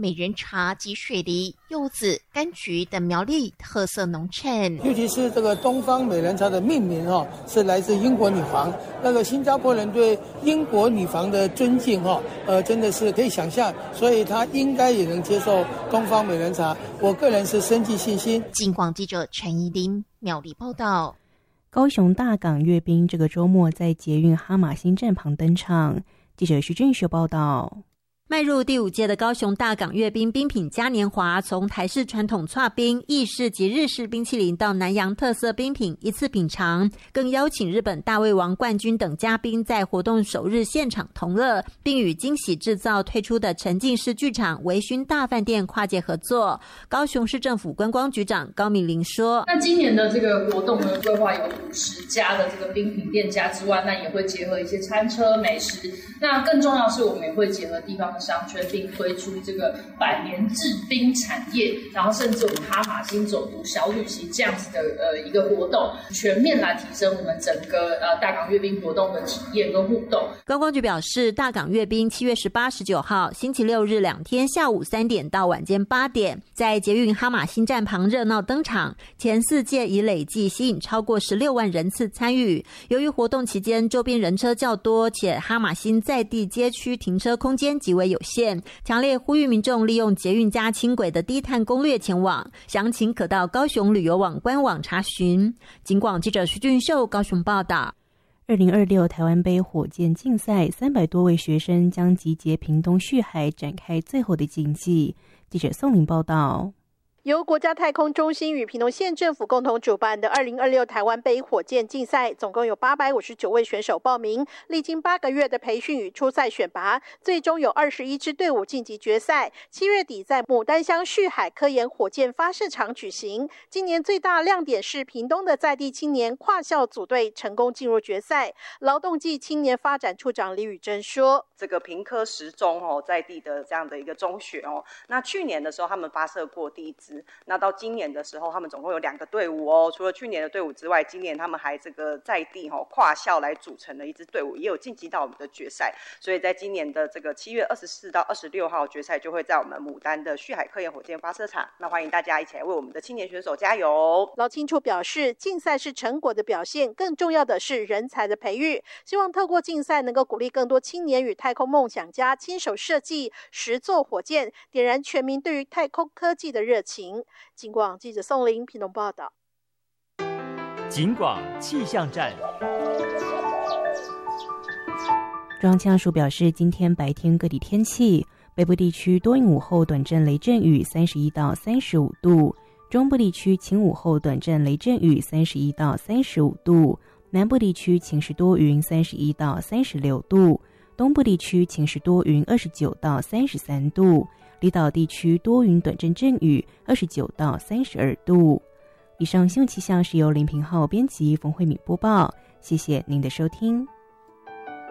美人茶及水梨、柚子、柑橘等苗栗特色农产。 尤其是这个东方美人茶的命名是来自英国女皇。那个新加坡人对英国女皇的尊敬真的是可以想象，所以他应该也能接受东方美人茶。我个人是深具信心。 警广记者陈怡琳苗栗报道。 高雄大港阅兵这个周末在捷运哈马星站旁登场，记者徐俊秀报道。 迈入第5届的高雄大港阅兵冰品嘉年华，从台式传统剉冰、意式及日式冰淇淋到南洋特色冰品一次品尝，更邀请日本大胃王冠军等嘉宾在活动首日现场同乐，并与惊喜制造推出的沉浸式剧场微醺大饭店跨界合作。高雄市政府观光局长高敏玲说， 那今年的这个活动呢，规划有50家的这个冰品店家之外，那也会结合一些餐车美食，那更重要的是我们也会结合地方的商圈，并推出这个百年制冰产业，然后甚至我们哈马星走读小旅行这样子的一个活动，全面来提升我们整个大港阅兵活动的体验跟互动。 观光局表示，大港阅兵7月18、19号星期六日2天下午3点到晚间8点，在捷运哈马星站旁热闹登场，前4届已累计吸引超过16万人次参与。由于活动期间周边人车较多，且哈马星在地街区停车空间极为有限，强烈呼吁民众利用捷运加轻轨的低碳攻略前往，详情可到高雄旅游网官网查询。警广记者徐俊秀高雄报道。 2026台湾杯火箭竞赛，300多位学生将集结屏东旭海展开最后的竞技。记者宋玲报道。 由国家太空中心与屏东县政府共同主办的2026台湾杯火箭竞赛，总共有859位选手报名，历经8个月的培训与初赛选拔，最终有21支队伍晋级决赛。7月底在牡丹乡旭海科研火箭发射场举行。今年最大亮点是屏东的在地青年跨校组队成功进入决赛。劳动暨青年发展处长李宇珍说：“ 这个屏科10中在地的这样的一个中学那去年的时候他们发射过第1支。那到今年的时候，他们总共有2个队伍除了去年的队伍之外，今年他们还这个在地跨校来组成的一支队伍，也有晋级到我们的决赛。所以在今年的这个7月24到26号决赛就会在我们牡丹的旭海科研火箭发射场。那欢迎大家一起来为我们的青年选手加油。 劳青处表示，竞赛是成果的表现，更重要的是人才的培育。希望透过竞赛能够鼓励更多青年与太空梦想家亲手设计实作火箭，点燃全民对于太空科技的热情。警广记者宋玲屏东报道。 警广气象站。 中央气象署表示，今天白天各地天气，北部地区多云午后短暂雷阵雨31到35度，中部地区晴午后短暂雷阵雨31到35度，南部地区晴时多云31到36度，东部地区晴时多云29到33度，离岛地区多云短阵阵雨29到32度。以上新闻气象是由林平浩编辑，冯慧敏播报，谢谢您的收听。